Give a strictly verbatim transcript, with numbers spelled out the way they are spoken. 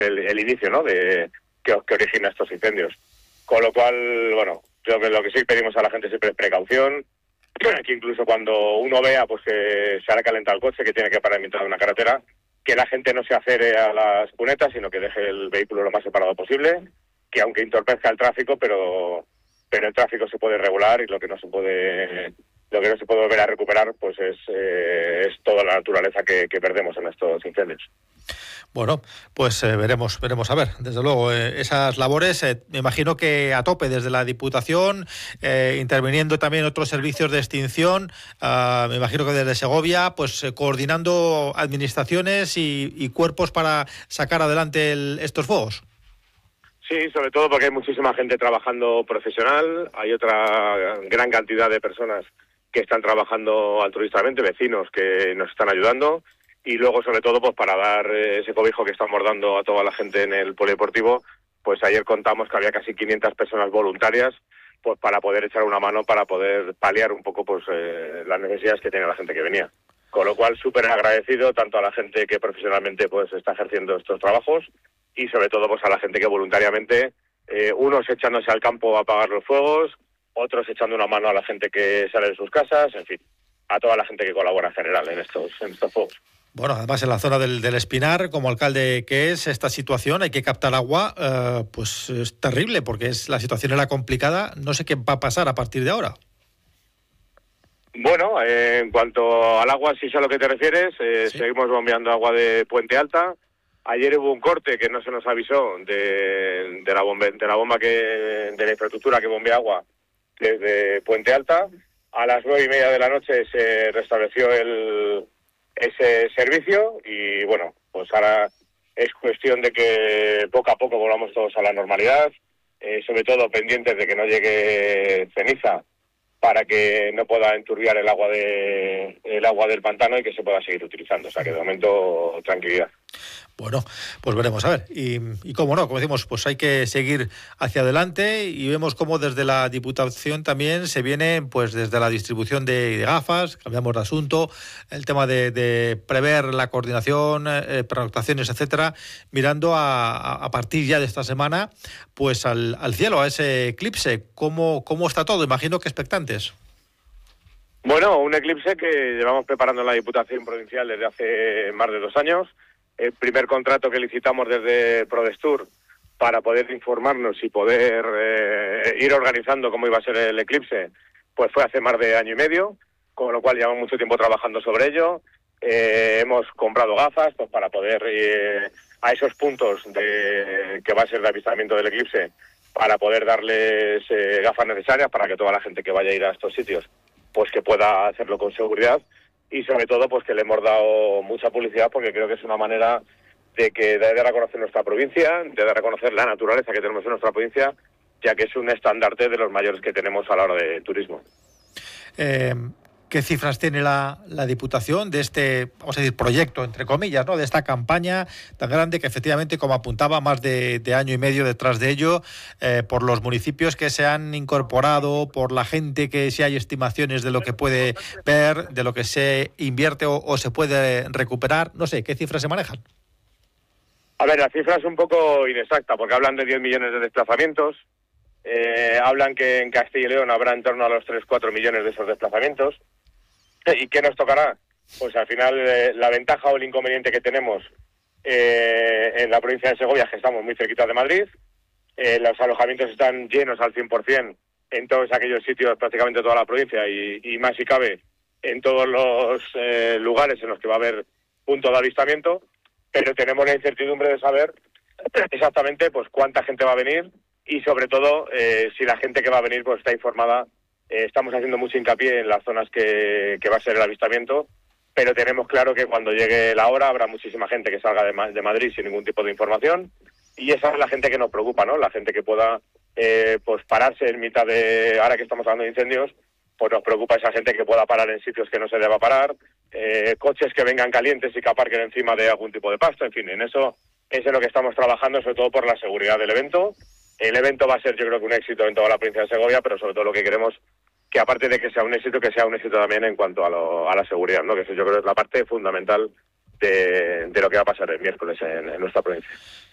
el, el inicio, ¿no?, de que, que origina estos incendios. Con lo cual, bueno, creo que lo que sí pedimos a la gente siempre es precaución, que incluso cuando uno vea pues que se hará calentar el coche, que tiene que parar en mitad de una carretera, que la gente no se acere a las cunetas, sino que deje el vehículo lo más separado posible, que aunque entorpezca el tráfico, pero pero el tráfico se puede regular, y lo que no se puede lo que no se puede volver a recuperar pues es eh, es toda la naturaleza que, que perdemos en estos incendios. Bueno, pues eh, veremos, veremos a ver. Desde luego, eh, esas labores, eh, me imagino que a tope desde la Diputación, eh, interviniendo también otros servicios de extinción, uh, me imagino que desde Segovia, pues eh, coordinando administraciones y, y cuerpos para sacar adelante el, estos fuegos. Sí, sobre todo porque hay muchísima gente trabajando profesional, hay otra gran cantidad de personas que están trabajando altruistamente, vecinos que nos están ayudando, y luego sobre todo pues para dar ese cobijo que estamos dando a toda la gente en el polideportivo, pues ayer contamos que había casi quinientas personas voluntarias pues para poder echar una mano, para poder paliar un poco pues eh, las necesidades que tiene la gente que venía. Con lo cual súper agradecido tanto a la gente que profesionalmente pues está ejerciendo estos trabajos, y sobre todo pues a la gente que voluntariamente, eh, unos echándose al campo a apagar los fuegos, otros echando una mano a la gente que sale de sus casas, en fin, a toda la gente que colabora en general en estos, en estos fuegos. Bueno, además en la zona del, del Espinar, como alcalde que es, esta situación, hay que captar agua, eh, pues es terrible, porque es la situación era complicada. No sé qué va a pasar a partir de ahora. Bueno, eh, en cuanto al agua, si es a lo que te refieres, eh, ¿sí? Seguimos bombeando agua de Puente Alta. Ayer hubo un corte que no se nos avisó de, de la bomba, de la bomba que de la infraestructura que bombea agua desde Puente Alta. A las nueve y media de la noche se restableció el ese servicio, y bueno, pues ahora es cuestión de que poco a poco volvamos todos a la normalidad, eh, sobre todo pendientes de que no llegue ceniza para que no pueda enturbiar el agua de el agua del pantano y que se pueda seguir utilizando. O sea que de momento tranquilidad. Bueno, pues veremos, a ver, y, y cómo no, como decimos, pues hay que seguir hacia adelante, y vemos cómo desde la Diputación también se viene, pues desde la distribución de, de gafas, cambiamos de asunto, el tema de, de prever la coordinación, eh, pernoctaciones, etcétera, mirando a, a, a partir ya de esta semana, pues al, al cielo, a ese eclipse. ¿Cómo, cómo está todo? Imagino que expectantes. Bueno, un eclipse que llevamos preparando en la Diputación Provincial desde hace más de dos años. El primer contrato que licitamos desde Prodestur para poder informarnos y poder eh, ir organizando cómo iba a ser el eclipse, pues fue hace más de año y medio, con lo cual llevamos mucho tiempo trabajando sobre ello. Eh, hemos comprado gafas pues para poder eh, a esos puntos de que va a ser de avistamiento del eclipse, para poder darles eh, gafas necesarias para que toda la gente que vaya a ir a estos sitios pues que pueda hacerlo con seguridad. Y sobre todo pues que le hemos dado mucha publicidad, porque creo que es una manera de que de, de reconocer nuestra provincia, de, de reconocer la naturaleza que tenemos en nuestra provincia, ya que es un estandarte de los mayores que tenemos a la hora de turismo. Eh, ¿Qué cifras tiene la, la Diputación de este, vamos a decir, proyecto, entre comillas, ¿no?, de esta campaña tan grande que efectivamente, como apuntaba, más de, de año y medio detrás de ello, eh, por los municipios que se han incorporado, por la gente que si hay estimaciones de lo que puede ver, de lo que se invierte o, o se puede recuperar? No sé, ¿qué cifras se manejan? A ver, la cifra es un poco inexacta, porque hablan de diez millones de desplazamientos, eh, hablan que en Castilla y León habrá en torno a los tres cuatro millones de esos desplazamientos. ¿Y qué nos tocará? Pues al final eh, la ventaja o el inconveniente que tenemos eh, en la provincia de Segovia es que estamos muy cerquita de Madrid, eh, los alojamientos están llenos al cien por ciento en todos aquellos sitios, prácticamente toda la provincia, y, y más si cabe en todos los eh, lugares en los que va a haber punto de avistamiento, pero tenemos la incertidumbre de saber exactamente pues cuánta gente va a venir, y sobre todo eh, si la gente que va a venir pues está informada. Eh, estamos haciendo mucho hincapié en las zonas que, que va a ser el avistamiento, pero tenemos claro que cuando llegue la hora habrá muchísima gente que salga de, Ma- de Madrid sin ningún tipo de información, y esa es la gente que nos preocupa, ¿no? La gente que pueda eh, pues pararse en mitad de, ahora que estamos hablando de incendios, pues nos preocupa esa gente que pueda parar en sitios que no se deba parar, eh, coches que vengan calientes y que aparquen encima de algún tipo de pasto, en fin, en eso es en lo que estamos trabajando, sobre todo por la seguridad del evento. El evento va a ser, yo creo que un éxito en toda la provincia de Segovia, pero sobre todo lo que queremos, que aparte de que sea un éxito, que sea un éxito también en cuanto a, lo, a la seguridad, ¿no? Que eso yo creo que es la parte fundamental de, de lo que va a pasar el miércoles en, en nuestra provincia.